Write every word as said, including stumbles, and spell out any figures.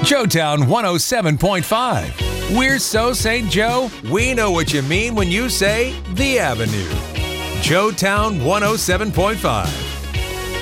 Joetown one oh seven point five. We're so Saint Joe, we know what you mean when you say The Avenue. Joetown one oh seven point five.